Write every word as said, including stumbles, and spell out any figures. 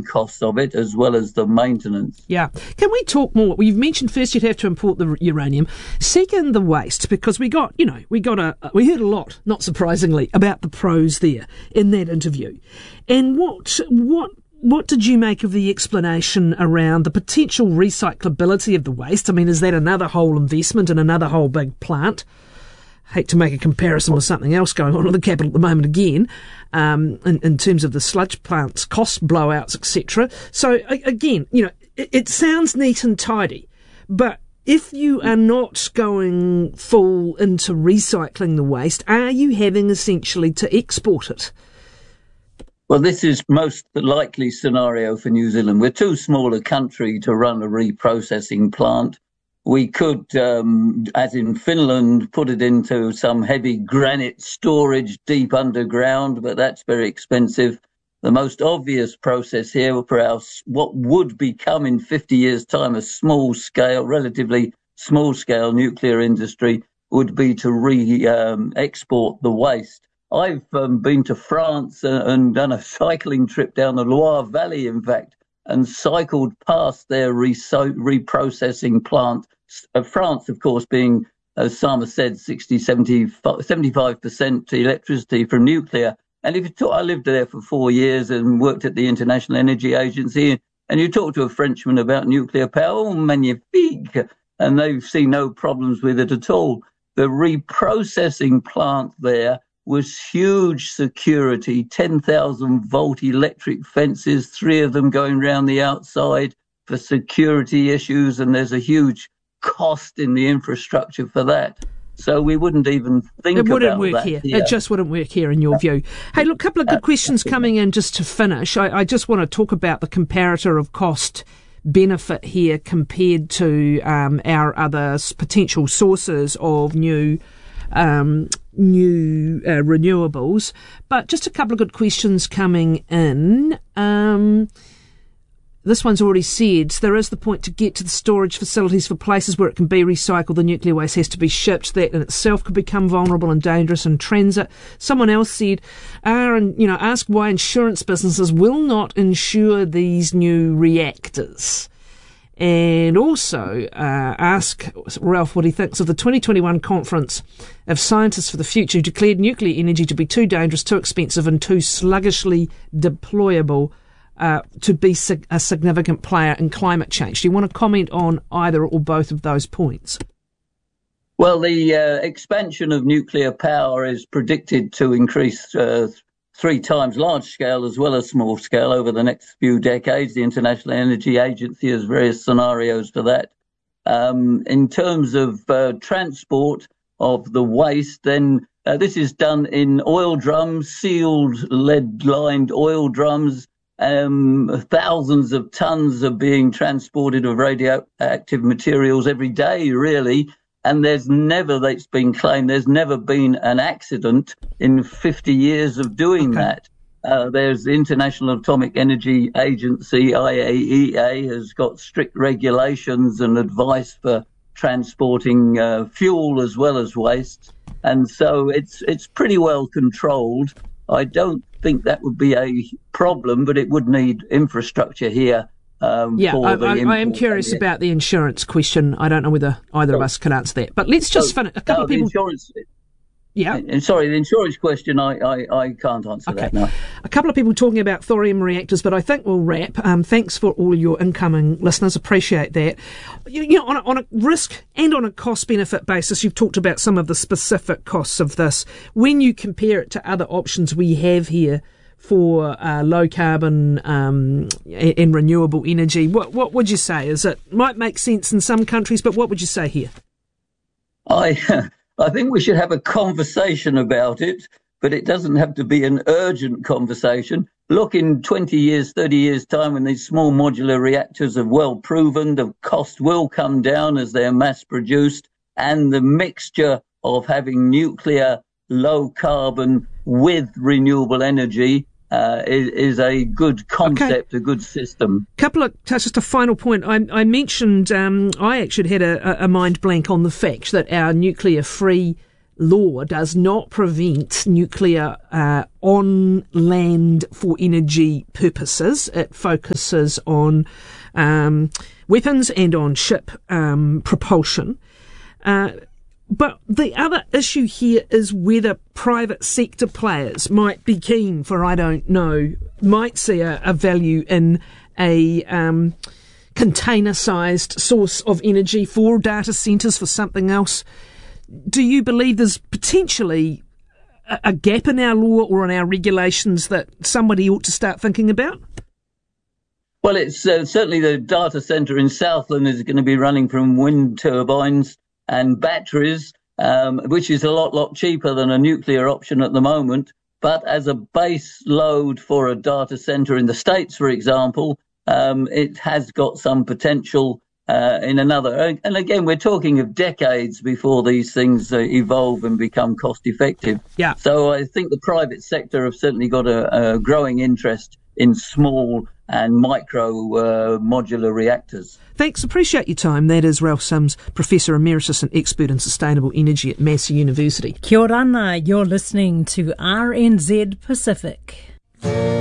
costs of it as well as the maintenance. Yeah. Can we talk more? Well, you've mentioned first you'd have to import the uranium. Second, the waste, because we got, you know, we got a, we heard a lot, not surprisingly, about the pros there in that interview. And what, what, what did you make of the explanation around the potential recyclability of the waste? I mean, is that another whole investment in another whole big plant? Hate to make a comparison with something else going on in the capital at the moment again, um, in, in terms of the sludge plants, cost blowouts, et cetera. So again, you know, it, it sounds neat and tidy, but if you are not going full into recycling the waste, are you having essentially to export it? Well, this is most likely scenario for New Zealand. We're too small a country to run a reprocessing plant. We could, um, as in Finland, put it into some heavy granite storage deep underground, but that's very expensive. The most obvious process here for our, what would become in fifty years' time a small-scale, relatively small-scale nuclear industry would be to re-export um, the waste. I've um, been to France uh, and done a cycling trip down the Loire Valley, in fact, and cycled past their re- reprocessing plant. Uh, France, of course, being, as Sama said, sixty, seventy, seventy-five percent electricity from nuclear. And if you talk, I lived there for four years and worked at the International Energy Agency, and you talk to a Frenchman about nuclear power, oh, magnifique, and they've seen no problems with it at all. The reprocessing plant there was huge security, ten thousand volt electric fences, three of them going round the outside for security issues, and there's a huge cost in the infrastructure for that. So we wouldn't even think about that. It wouldn't work here. here. It just wouldn't work here in your view. Hey, look, a couple of good questions coming in just to finish. I, I just want to talk about the comparator of cost benefit here compared to um, our other potential sources of new um, new uh, renewables. But just a couple of good questions coming in. Um, This one's already said, there is the point to get to the storage facilities for places where it can be recycled. The nuclear waste has to be shipped. That in itself could become vulnerable and dangerous in transit. Someone else said, uh, you know, ask why insurance businesses will not insure these new reactors. And also uh, ask Ralph what he thinks of the twenty twenty-one conference of scientists for the future who declared nuclear energy to be too dangerous, too expensive and too sluggishly deployable Uh, to be sig- a significant player in climate change. Do you want to comment on either or both of those points? Well, the uh, expansion of nuclear power is predicted to increase uh, three times large scale as well as small scale over the next few decades. The International Energy Agency has various scenarios for that. Um, in terms of uh, transport of the waste, then uh, this is done in oil drums, sealed lead-lined oil drums. Um, thousands of tons are being transported of radioactive materials every day, really. And there's never, that's been claimed, there's never been an accident in fifty years of doing okay. that. Uh, there's the International Atomic Energy Agency, I A E A, has got strict regulations and advice for transporting uh, fuel as well as waste. And so it's it's pretty well controlled. I don't think that would be a problem, but it would need infrastructure here. Um, yeah, for I, the I, I am curious yeah. about the insurance question. I don't know whether either so, of us can answer that. But let's just so, finish. A couple no, of people. Insurance, yeah. And sorry, the insurance question, I, I, I can't answer okay. that now. A couple of people talking about thorium reactors, but I think we'll wrap. Um, thanks for all your incoming listeners. Appreciate that. You, you know, on a, on a risk and on a cost-benefit basis, you've talked about some of the specific costs of this. When you compare it to other options we have here for uh, low-carbon um, and renewable energy, what, what would you say? Is it might make sense in some countries, but what would you say here? I... I think we should have a conversation about it, but it doesn't have to be an urgent conversation. Look, in twenty years, thirty years' time, when these small modular reactors are well proven, the cost will come down as they're mass produced, and the mixture of having nuclear, low carbon with renewable energy Uh, is, is a good concept, okay. a good system. Couple of, just a final point. I, I mentioned, um, I actually had a, a mind blank on the fact that our nuclear-free law does not prevent nuclear uh, on land for energy purposes. It focuses on um, weapons and on ship um, propulsion. Uh, but the other issue here is whether private sector players might be keen for, I don't know, might see a, a value in a um, container-sized source of energy for data centres, for something else. Do you believe there's potentially a, a gap in our law or in our regulations that somebody ought to start thinking about? Well, it's uh, certainly the data centre in Southland is going to be running from wind turbines and batteries, um, which is a lot, lot cheaper than a nuclear option at the moment. But as a base load for a data centre in the States, for example, um, it has got some potential Uh, in another. And again, we're talking of decades before these things uh, evolve and become cost effective. Yeah. So I think the private sector have certainly got a, a growing interest in small and micro uh, modular reactors. Thanks. Appreciate your time. That is Ralph Sims, Professor Emeritus and Expert in Sustainable Energy at Massey University. Kia ora, you're listening to R N Z Pacific.